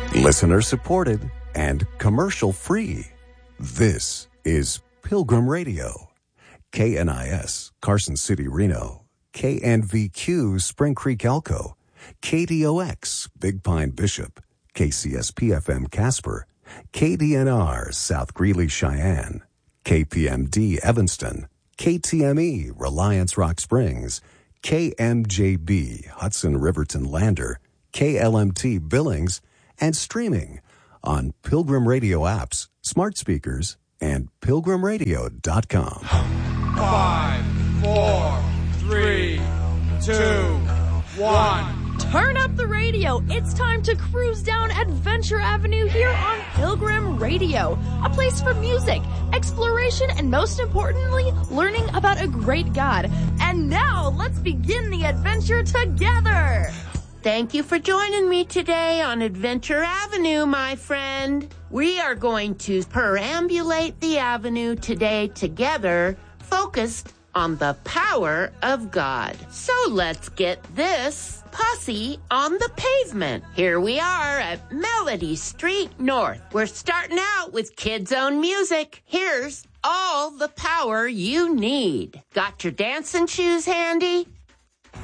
Listener supported and commercial free. This is Pilgrim Radio. KNIS, Carson City, Reno. KNVQ, Spring Creek, Elko. KDOX, Big Pine, Bishop. KCSP-FM, Casper. KDNR, South Greeley, Cheyenne. KPMD, Evanston. KTME, Reliance, Rock Springs. KMJB, Hudson, Riverton, Lander. KLMT, Billings. And streaming on Pilgrim Radio apps, smart speakers, and pilgrimradio.com. 5, 4, 3, 2, 1. Turn up the radio. It's time to cruise down Adventure Avenue here on Pilgrim Radio. A place for music, exploration, and most importantly, learning about a great God. And now, let's begin the adventure together. Thank you for joining me today on Adventure Avenue, my friend. We are going to perambulate the avenue today together, focused on the power of God. So let's get this posse on the pavement. Here we are at Melody Street North. We're starting out with Kids Own Music. Here's All the Power You Need. Got your dancing shoes handy?